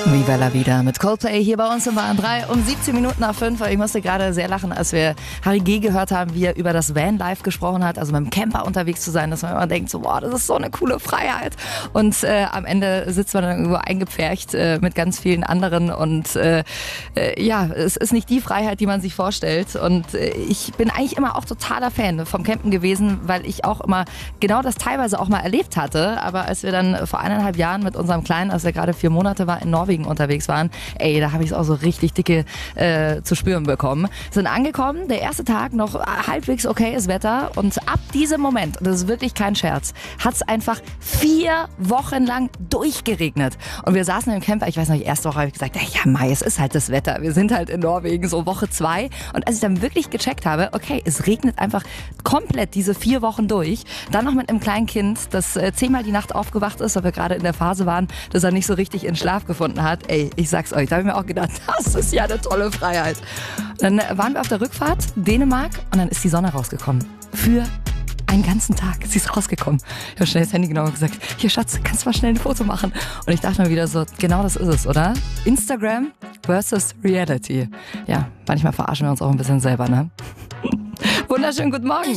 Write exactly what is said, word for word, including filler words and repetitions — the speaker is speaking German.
Viva la Vida mit Coldplay hier bei uns in Bayern drei um siebzehn Minuten nach fünf. Ich musste gerade sehr lachen, als wir Harry G. gehört haben, wie er über das Vanlife gesprochen hat, also mit dem Camper unterwegs zu sein, dass man immer denkt, so, boah, das ist so eine coole Freiheit. Und äh, am Ende sitzt man dann irgendwo eingepfercht äh, mit ganz vielen anderen und äh, äh, ja, es ist nicht die Freiheit, die man sich vorstellt. Und äh, ich bin eigentlich immer auch totaler Fan vom Campen gewesen, weil ich auch immer genau das teilweise auch mal erlebt hatte. Aber als wir dann vor eineinhalb Jahren mit unserem Kleinen, als er gerade vier Monate war, in Norwegen unterwegs waren, ey, da habe ich es auch so richtig dicke äh, zu spüren bekommen. Sind angekommen, der erste Tag noch halbwegs okayes Wetter und ab diesem Moment, und das ist wirklich kein Scherz, hat es einfach vier Wochen lang durchgeregnet. Und wir saßen im Camper, ich weiß noch, die erste Woche habe ich gesagt, ja Mai, es ist halt das Wetter, wir sind halt in Norwegen, so Woche zwei. Und als ich dann wirklich gecheckt habe, okay, es regnet einfach komplett diese vier Wochen durch, dann noch mit einem kleinen Kind, das äh, zehnmal die Nacht aufgewacht ist, weil wir gerade in der Phase waren, dass er nicht so richtig in Schlaf gefunden hat. Ey, ich sag's euch, da habe ich mir auch gedacht, das ist ja eine tolle Freiheit. Dann waren wir auf der Rückfahrt, Dänemark, und dann ist die Sonne rausgekommen. Für einen ganzen Tag. Sie ist rausgekommen. Ich habe schnell das Handy genommen und gesagt, hier Schatz, kannst du mal schnell ein Foto machen? Und ich dachte mir wieder so, genau das ist es, oder? Instagram versus Reality. Ja, manchmal verarschen wir uns auch ein bisschen selber, ne? Wunderschönen guten Morgen.